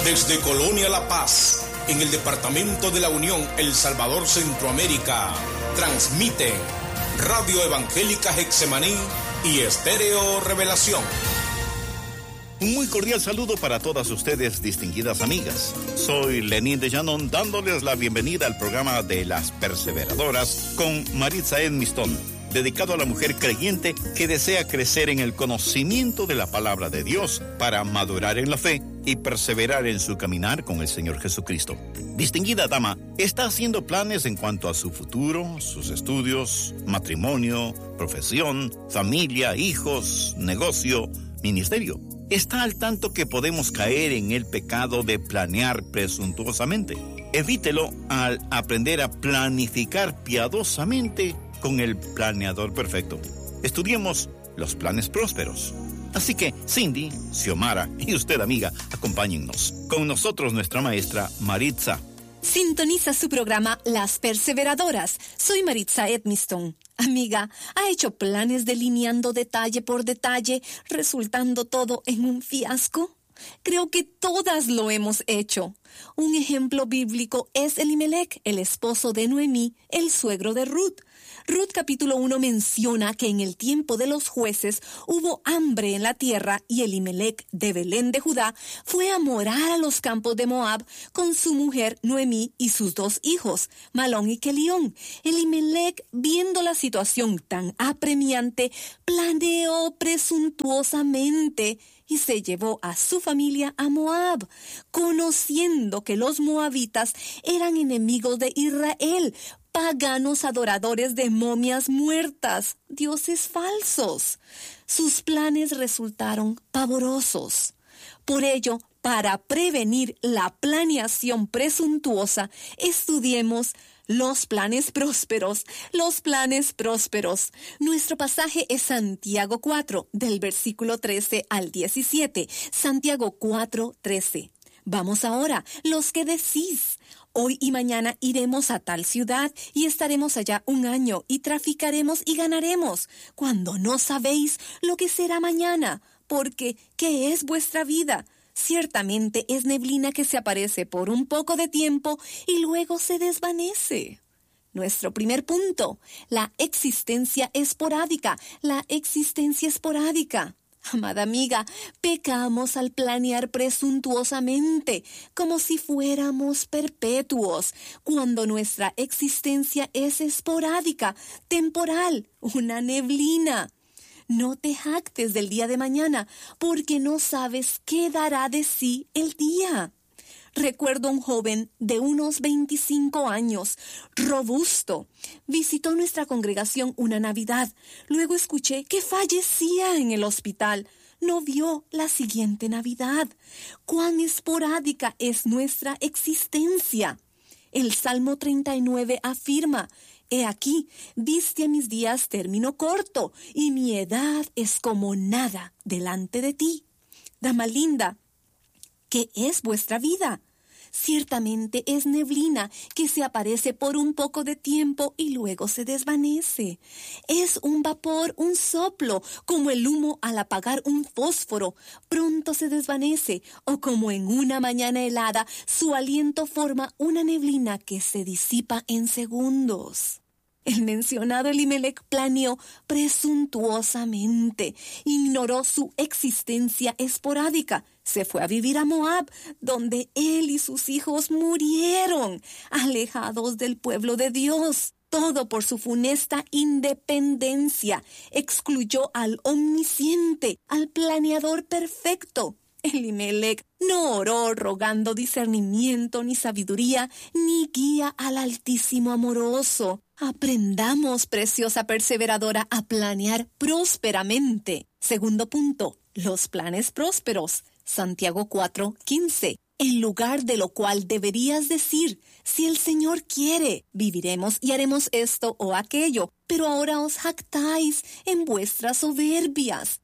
Desde Colonia La Paz, en el departamento de la Unión, El Salvador, Centroamérica, transmiten Radio Evangélica Getsemaní y Estéreo Revelación. Un muy cordial saludo para todas ustedes, distinguidas amigas. Soy Lenín de Llanón, dándoles la bienvenida al programa de Las Perseveradoras con Maritza Edmiston, dedicado a la mujer creyente que desea crecer en el conocimiento de la palabra de Dios para madurar en la fe y perseverar en su caminar con el Señor Jesucristo. Distinguida dama, ¿está haciendo planes en cuanto a su futuro, sus estudios, matrimonio, profesión, familia, hijos, negocio, ministerio? ¿Está al tanto que podemos caer en el pecado de planear presuntuosamente? Evítelo al aprender a planificar piadosamente con el planeador perfecto. Estudiemos los planes prósperos. Así que Cindy, Xiomara y usted, amiga, acompáñennos. Con nosotros nuestra maestra Maritza. Sintoniza su programa Las Perseveradoras. Soy Maritza Edmiston. Amiga, ¿ha hecho planes delineando detalle por detalle, resultando todo en un fiasco? Creo que todas lo hemos hecho. Un ejemplo bíblico es Elimelec, el esposo de Noemí, el suegro de Ruth. Ruth capítulo 1 menciona que en el tiempo de los jueces hubo hambre en la tierra y Elimelec de Belén de Judá fue a morar a los campos de Moab con su mujer Noemí y sus 2 hijos, Malón y Kelión. Elimelec, viendo la situación tan apremiante, planeó presuntuosamente y se llevó a su familia a Moab, conociendo que los moabitas eran enemigos de Israel, paganos adoradores de momias muertas, dioses falsos. Sus planes resultaron pavorosos. Por ello, para prevenir la planeación presuntuosa, estudiemos los planes prósperos, los planes prósperos. Nuestro pasaje es Santiago 4, del versículo 13 al 17. Santiago 4, 13. Vamos ahora, los que decís: hoy y mañana iremos a tal ciudad y estaremos allá 1 año y traficaremos y ganaremos, cuando no sabéis lo que será mañana, porque ¿qué es vuestra vida? Ciertamente es neblina que se aparece por un poco de tiempo y luego se desvanece. Nuestro primer punto, la existencia esporádica, la existencia esporádica. Amada amiga, pecamos al planear presuntuosamente, como si fuéramos perpetuos, cuando nuestra existencia es esporádica, temporal, una neblina. No te jactes del día de mañana, porque no sabes qué dará de sí el día. Recuerdo un joven de unos 25 años, robusto. Visitó nuestra congregación una Navidad. Luego escuché que fallecía en el hospital. No vio la siguiente Navidad. Cuán esporádica es nuestra existencia. El Salmo 39 afirma: he aquí, diste a mis días término corto, y mi edad es como nada delante de ti. Dama linda, ¿qué es vuestra vida? Ciertamente es neblina que se aparece por un poco de tiempo y luego se desvanece. Es un vapor, un soplo, como el humo al apagar un fósforo. Pronto se desvanece, o como en una mañana helada, su aliento forma una neblina que se disipa en segundos. El mencionado Elimelec planeó presuntuosamente, ignoró su existencia esporádica, se fue a vivir a Moab, donde él y sus hijos murieron, alejados del pueblo de Dios. Todo por su funesta independencia. Excluyó al omnisciente, al planeador perfecto. Elimelec no oró rogando discernimiento ni sabiduría, ni guía al Altísimo amoroso. Aprendamos, preciosa perseveradora, a planear prósperamente. Segundo punto, los planes prósperos. Santiago 4:15. En lugar de lo cual deberías decir: si el Señor quiere, viviremos y haremos esto o aquello. Pero ahora os jactáis en vuestras soberbias.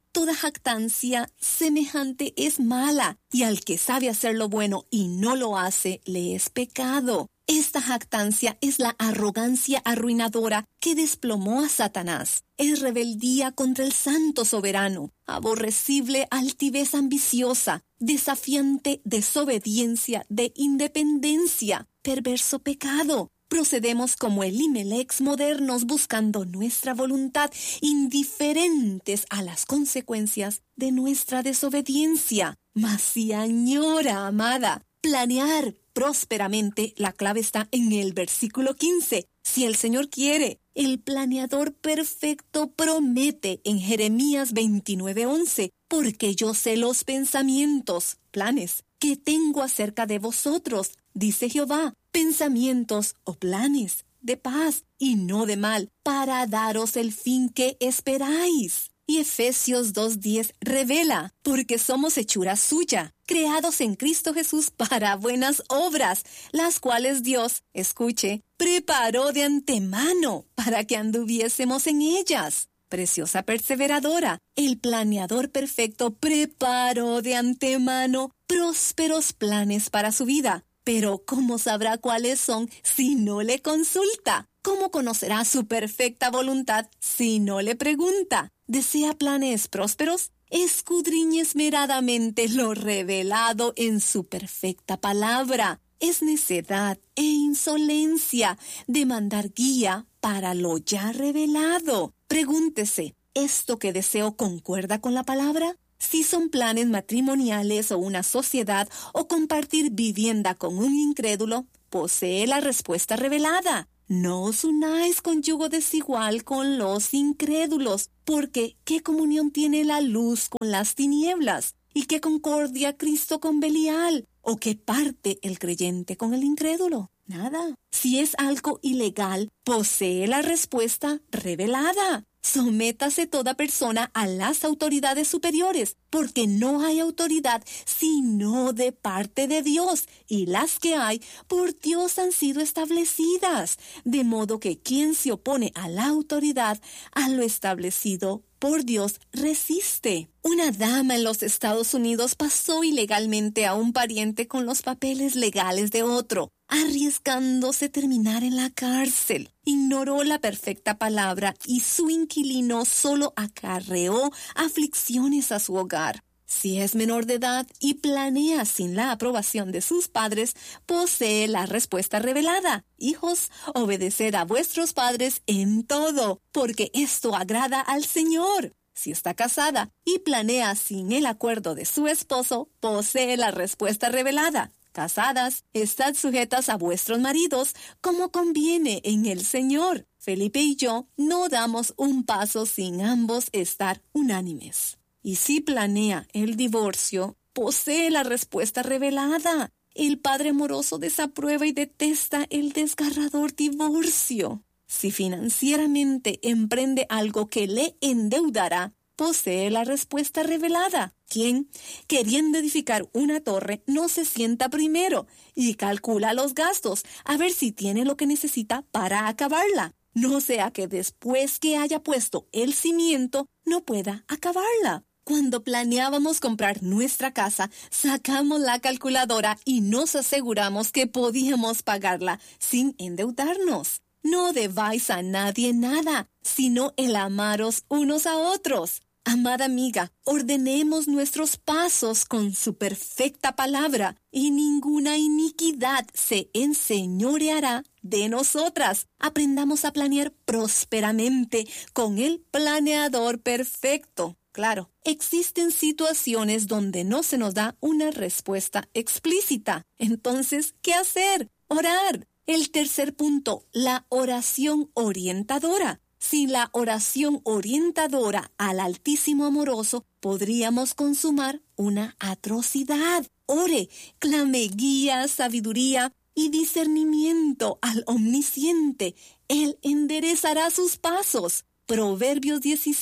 Toda jactancia semejante es mala, y al que sabe hacer lo bueno y no lo hace, le es pecado. Esta jactancia es la arrogancia arruinadora que desplomó a Satanás. Es rebeldía contra el santo soberano, aborrecible altivez ambiciosa, desafiante desobediencia de independencia, perverso pecado. Procedemos como Elimelech modernos buscando nuestra voluntad, indiferentes a las consecuencias de nuestra desobediencia. Mas si añora, amada, planear prósperamente, la clave está en el versículo 15. Si el Señor quiere, el planeador perfecto promete en Jeremías 29:11, porque yo sé los pensamientos, planes, que tengo acerca de vosotros, dice Jehová, pensamientos o planes de paz y no de mal, para daros el fin que esperáis. Y Efesios 2:10 revela, porque somos hechura suya, creados en Cristo Jesús para buenas obras, las cuales Dios, escuche, preparó de antemano para que anduviésemos en ellas. Preciosa perseveradora, el planeador perfecto preparó de antemano prósperos planes para su vida. Pero ¿cómo sabrá cuáles son si no le consulta? ¿Cómo conocerá su perfecta voluntad si no le pregunta? ¿Desea planes prósperos? Escudriñe esmeradamente lo revelado en su perfecta palabra. Es necedad e insolencia demandar guía para lo ya revelado. Pregúntese, ¿esto que deseo concuerda con la palabra? Si son planes matrimoniales o una sociedad o compartir vivienda con un incrédulo, posee la respuesta revelada. No os unáis con yugo desigual con los incrédulos, porque ¿qué comunión tiene la luz con las tinieblas? ¿Y qué concordia Cristo con Belial? ¿O qué parte el creyente con el incrédulo? Nada. Si es algo ilegal, posee la respuesta revelada. Sométase toda persona a las autoridades superiores, porque no hay autoridad sino de parte de Dios, y las que hay por Dios han sido establecidas, de modo que quien se opone a la autoridad, a lo establecido por Dios, resiste. Una dama en los Estados Unidos pasó ilegalmente a un pariente con los papeles legales de otro, arriesgándose terminar en la cárcel. Ignoró la perfecta palabra y su inquilino solo acarreó aflicciones a su hogar. Si es menor de edad y planea sin la aprobación de sus padres, posee la respuesta revelada. Hijos, obedeced a vuestros padres en todo, porque esto agrada al Señor. Si está casada y planea sin el acuerdo de su esposo, posee la respuesta revelada. Casadas, estad sujetas a vuestros maridos, como conviene en el Señor. Felipe y yo no damos un paso sin ambos estar unánimes. Y si planea el divorcio, posee la respuesta revelada. El padre amoroso desaprueba y detesta el desgarrador divorcio. Si financieramente emprende algo que le endeudará, posee la respuesta revelada. Quien, queriendo edificar una torre, no se sienta primero y calcula los gastos a ver si tiene lo que necesita para acabarla. No sea que después que haya puesto el cimiento, no pueda acabarla. Cuando planeábamos comprar nuestra casa, sacamos la calculadora y nos aseguramos que podíamos pagarla sin endeudarnos. No debáis a nadie nada, sino el amaros unos a otros. Amada amiga, ordenemos nuestros pasos con su perfecta palabra, y ninguna iniquidad se enseñoreará de nosotras. Aprendamos a planear prósperamente con el planeador perfecto. Claro, existen situaciones donde no se nos da una respuesta explícita. Entonces, ¿qué hacer? Orar. El tercer punto, la oración orientadora. Sin la oración orientadora al Altísimo Amoroso, podríamos consumar una atrocidad. Ore, clame guía, sabiduría y discernimiento al Omnisciente. Él enderezará sus pasos. Proverbios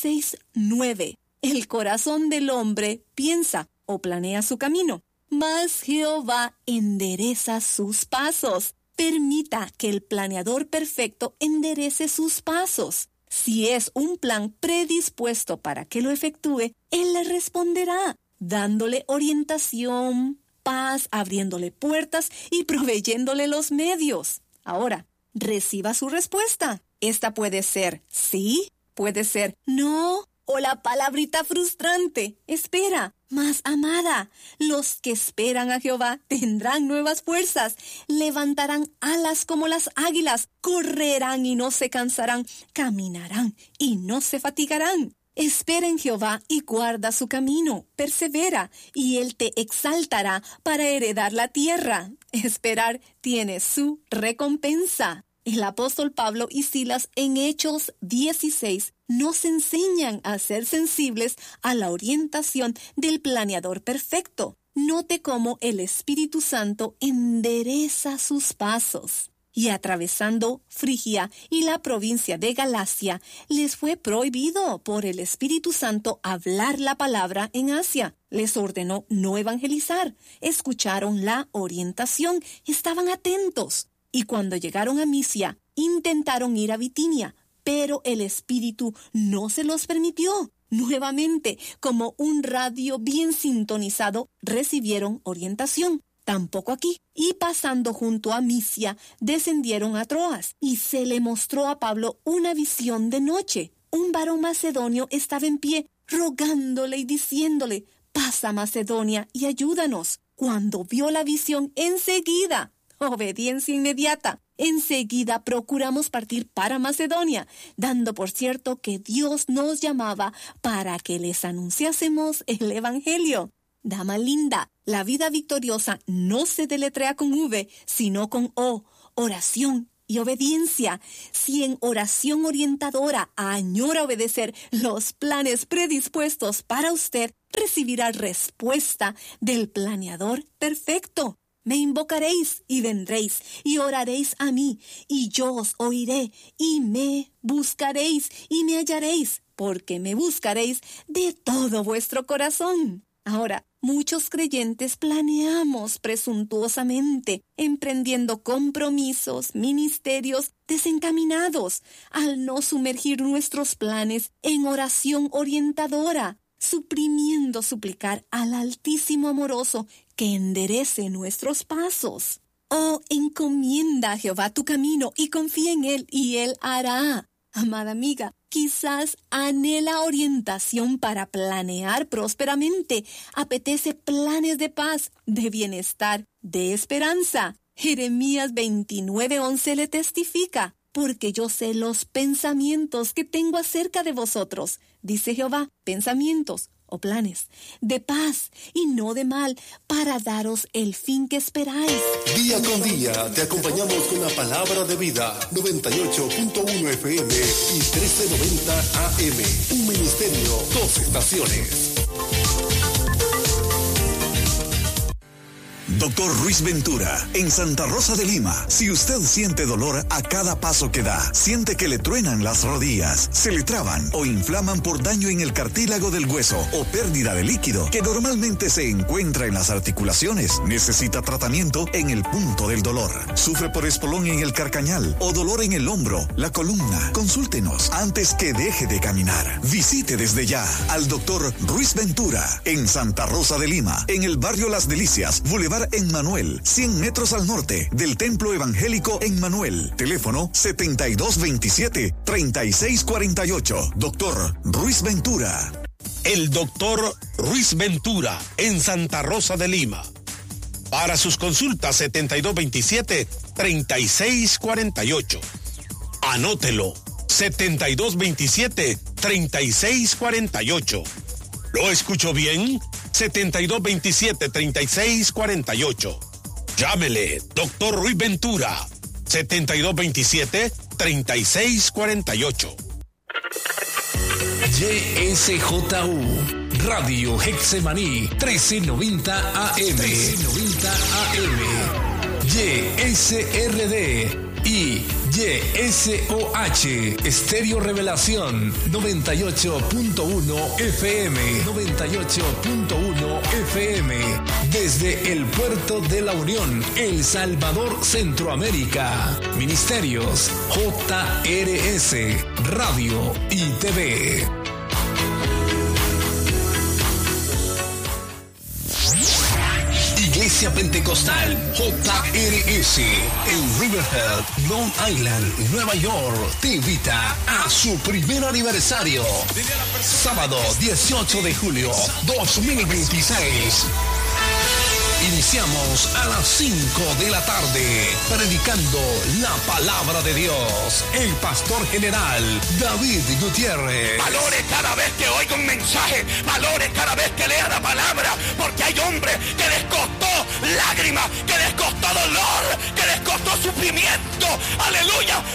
16:9. El corazón del hombre piensa o planea su camino, mas Jehová endereza sus pasos. Permita que el planeador perfecto enderece sus pasos. Si es un plan predispuesto para que lo efectúe, Él le responderá, dándole orientación, paz, abriéndole puertas y proveyéndole los medios. Ahora, reciba su respuesta. Esta puede ser sí, puede ser no, o la palabrita frustrante. Espera, más amada. Los que esperan a Jehová tendrán nuevas fuerzas, levantarán alas como las águilas, correrán y no se cansarán, caminarán y no se fatigarán. Espera en Jehová y guarda su camino, persevera, y Él te exaltará para heredar la tierra. Esperar tiene su recompensa. El apóstol Pablo y Silas en Hechos 16 nos enseñan a ser sensibles a la orientación del planeador perfecto. Note cómo el Espíritu Santo endereza sus pasos. Y atravesando Frigia y la provincia de Galacia, les fue prohibido por el Espíritu Santo hablar la palabra en Asia. Les ordenó no evangelizar. Escucharon la orientación, estaban atentos. Y cuando llegaron a Misia, intentaron ir a Bitinia, pero el Espíritu no se los permitió. Nuevamente, como un radio bien sintonizado, recibieron orientación. Tampoco aquí. Y pasando junto a Misia, descendieron a Troas, y se le mostró a Pablo una visión de noche. Un varón macedonio estaba en pie, rogándole y diciéndole, pasa Macedonia y ayúdanos. Cuando vio la visión, enseguida, obediencia inmediata, enseguida procuramos partir para Macedonia, dando por cierto que Dios nos llamaba para que les anunciásemos el Evangelio. Dama linda, la vida victoriosa no se deletrea con V, sino con O, oración y obediencia. Si en oración orientadora añora obedecer los planes predispuestos para usted, recibirá respuesta del planeador perfecto. Me invocaréis y vendréis, y oraréis a mí, y yo os oiré, y me buscaréis, y me hallaréis, porque me buscaréis de todo vuestro corazón. Ahora, muchos creyentes planeamos presuntuosamente, emprendiendo compromisos, ministerios desencaminados, al no sumergir nuestros planes en oración orientadora, suprimiendo suplicar al Altísimo Amoroso que enderece nuestros pasos. Oh, encomienda a Jehová tu camino y confía en Él, y Él hará. Amada amiga, quizás anhela orientación para planear prósperamente. Apetece planes de paz, de bienestar, de esperanza. Jeremías 29:11 le testifica, porque yo sé los pensamientos que tengo acerca de vosotros, dice Jehová, pensamientos o planes de paz y no de mal, para daros el fin que esperáis. Día con día te acompañamos con la palabra de vida. 98.1 FM y 1390 AM. Un ministerio, 2 estaciones. Doctor Ruiz Ventura, en Santa Rosa de Lima. Si usted siente dolor a cada paso que da, siente que le truenan las rodillas, se le traban o inflaman por daño en el cartílago del hueso o pérdida de líquido que normalmente se encuentra en las articulaciones, necesita tratamiento en el punto del dolor. Sufre por espolón en el carcañal o dolor en el hombro, la columna. Consúltenos antes que deje de caminar. Visite desde ya al Doctor Ruiz Ventura en Santa Rosa de Lima, en el barrio Las Delicias, Boulevard Emmanuel, 100 metros al norte del Templo Evangélico Emmanuel. Teléfono 7227-3648. Doctor Ruiz Ventura. El Doctor Ruiz Ventura en Santa Rosa de Lima. Para sus consultas 7227-3648. Anótelo, 7227-3648. ¿Lo escuchó bien? 7227-3648. Llámele, Doctor Ruiz Ventura, 7227-3648. YSJU, Radio Hexemaní, 1390 AM. 1390 AM. YSRD, y YSOH Estéreo Revelación 98.1 FM. 98.1 FM. Desde el Puerto de la Unión, El Salvador, Centroamérica. Ministerios JRS, Radio y TV. Iglesia Pentecostal JRS en Riverhead, Long Island, Nueva York, te invita a su primer aniversario. Sábado 18 de julio 2026. Iniciamos a las 5 de la tarde, predicando la palabra de Dios. El pastor general David Gutiérrez. Valore cada vez que oiga un mensaje, valore cada vez que lea la palabra, porque hay hombres que les costó lágrimas, que les costó dolor, que les costó sufrimiento, aleluya,